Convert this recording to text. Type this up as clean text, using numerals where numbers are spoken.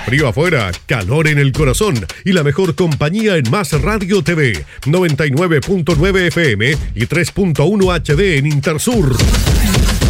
Frío afuera, calor en el corazón y la mejor compañía en Más Radio TV, 99.9 FM y 3.1 HD en Intersur.